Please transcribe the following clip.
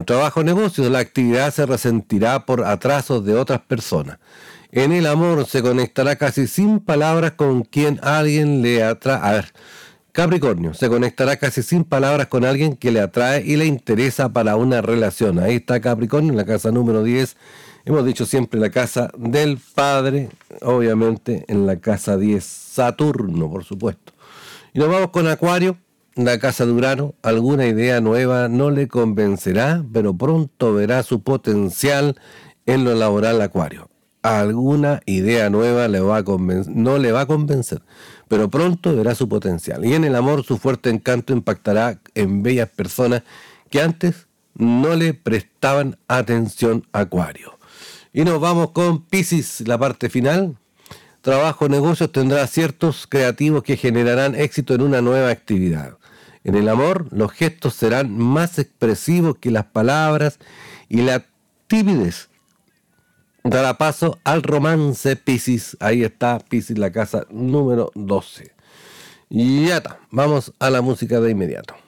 trabajo o negocios, la actividad se resentirá por atrasos de otras personas. En el amor se conectará casi sin palabras con quien alguien le atrae. A ver, Capricornio, se conectará casi sin palabras con alguien que le atrae y le interesa para una relación. Ahí está Capricornio, en la casa número 10. Hemos dicho siempre la casa del padre, obviamente en la casa 10, Saturno, por supuesto. Y nos vamos con Acuario, la casa de Urano. Alguna idea nueva no le convencerá, pero pronto verá su potencial en lo laboral, Acuario. Alguna idea nueva no le va a convencer, pero pronto verá su potencial. Y en el amor, su fuerte encanto impactará en bellas personas que antes no le prestaban atención a Acuario. Y nos vamos con Piscis, la parte final. Trabajo, negocios, tendrá aciertos creativos que generarán éxito en una nueva actividad. En el amor, los gestos serán más expresivos que las palabras y la timidez dará paso al romance, Piscis. Ahí está Piscis, la casa número 12. Y ya está, vamos a la música de inmediato.